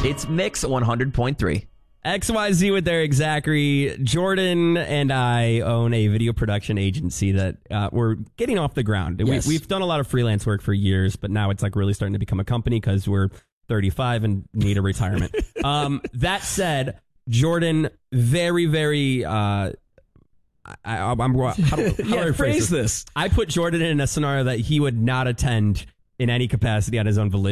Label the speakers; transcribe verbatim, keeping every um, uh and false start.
Speaker 1: It's Mix one hundred point three.
Speaker 2: X Y Z with Eric Zachary. Jordan and I own a video production agency that uh, we're getting off the ground.
Speaker 3: Yes.
Speaker 2: We, we've done a lot of freelance work for years, but now it's like really starting to become a company because we're thirty-five and need a retirement. um, that said, Jordan, very, very... Uh, I, I, I'm, how do, how do
Speaker 3: yeah,
Speaker 2: I rephrase
Speaker 3: phrase
Speaker 2: this?
Speaker 3: this.
Speaker 2: I put Jordan in a scenario that he would not attend in any capacity on his own volition.